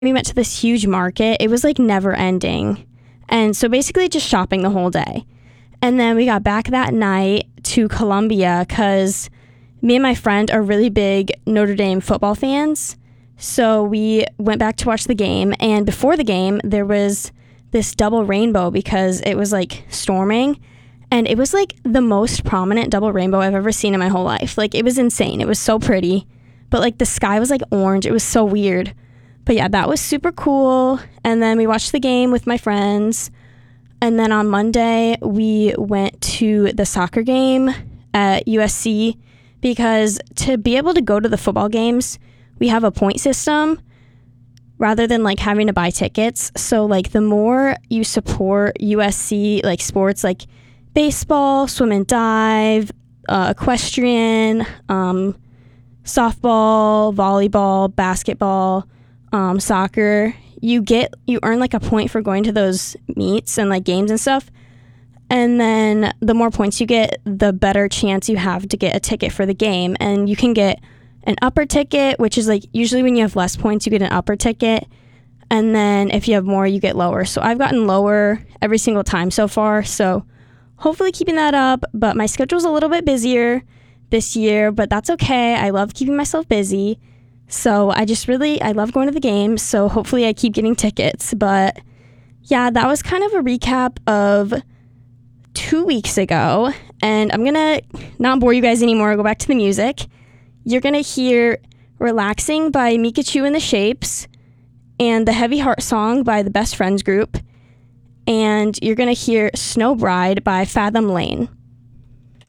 We went to this huge market. It was like never ending. And so basically just shopping the whole day. And then we got back that night to Columbia because me and my friend are really big Notre Dame football fans. So we went back to watch the game. And before the game, there was this double rainbow because it was like storming. And it was like the most prominent double rainbow I've ever seen in my whole life. Like it was insane. It was so pretty. But like the sky was like orange. It was so weird. But yeah, that was super cool. And then we watched the game with my friends. And then on Monday, we went to the soccer game at USC because to be able to go to the football games, we have a point system rather than like having to buy tickets. So like the more you support USC like sports like baseball, swim and dive, equestrian, softball, volleyball, basketball, soccer, you earn like a point for going to those meets and like games and stuff. And then the more points you get, the better chance you have to get a ticket for the game. And you can get an upper ticket, which is like usually when you have less points, you get an upper ticket. And then if you have more, you get lower. So I've gotten lower every single time so far. So hopefully keeping that up. But my schedule's a little bit busier this year, but that's okay. I love keeping myself busy. So I love going to the games. So hopefully I keep getting tickets. But yeah, that was kind of a recap of 2 weeks ago. And I'm going to not bore you guys anymore. Go back to the music. You're going to hear Relaxing by Mikachu and the Shapes and the Heavy Heart Song by the Best Friends Group. And you're going to hear Snow Bride by Fathom Lane.